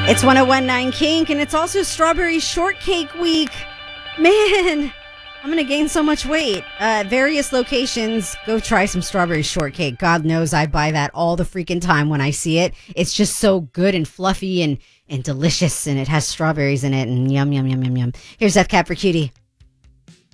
It's 1019 Kink, and it's also Strawberry Shortcake Week. Man, I'm going to gain so much weight. Various locations, go try some strawberry shortcake. God knows I buy that all the freaking time when I see it. It's just so good and fluffy and delicious, and it has strawberries in it, and yum, yum, yum, yum, yum. Here's F Cat for Cutie.